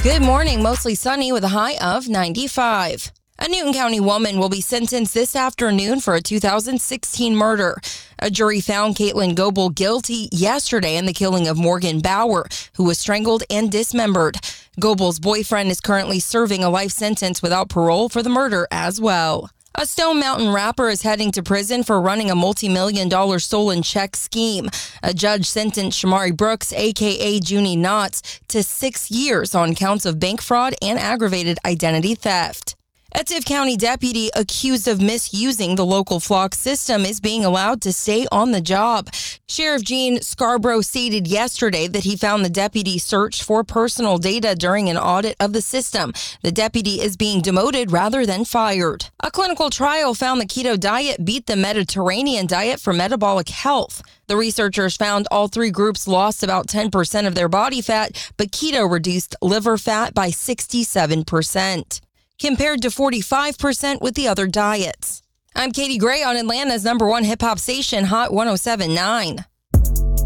Good morning, mostly sunny with a high of 95. A Newton County woman will be sentenced this afternoon for a 2016 murder. A jury found Caitlin Goebel guilty yesterday in the killing of Morgan Bauer, who was strangled and dismembered. Goebel's boyfriend is currently serving a life sentence without parole for the murder as well. A Stone Mountain rapper is heading to prison for running a multi-million-dollar stolen check scheme. A judge sentenced Shamari Brooks, a.k.a. Junie Knotts, to 6 years on counts of bank fraud and aggravated identity theft. A Tift County deputy accused of misusing the local flock system is being allowed to stay on the job. Sheriff Gene Scarborough stated yesterday that he found the deputy searched for personal data during an audit of the system. The deputy is being demoted rather than fired. A clinical trial found the keto diet beat the Mediterranean diet for metabolic health. The researchers found all three groups lost about 10% of their body fat, but keto reduced liver fat by 67%. Compared to 45% with the other diets. I'm Katie Gray on Atlanta's #1 hip-hop station, Hot 107.9.